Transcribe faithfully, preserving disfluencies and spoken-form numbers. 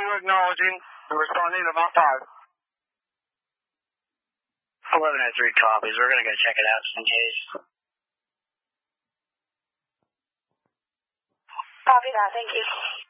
acknowledging and responding to about five. eleven oh three copies. We're going to go check it out just in case. Copy that. Thank you.